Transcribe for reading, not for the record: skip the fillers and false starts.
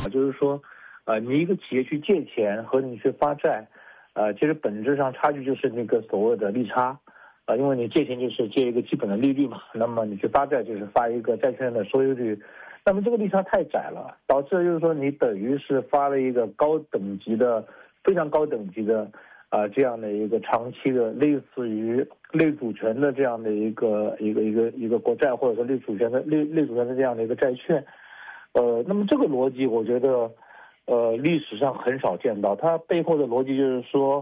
就是说，你一个企业去借钱和你去发债，其实本质上差距就是那个所谓的利差，因为你借钱就是借一个基本的利率嘛，那么你去发债就是发一个债券的收益率，那么这个利差太窄了，导致就是说你等于是发了一个非常高等级的这样的一个长期的类似于类主权的这样的一个国债，或者说类主权的这样的一个债券。那么这个逻辑我觉得历史上很少见到，它背后的逻辑就是说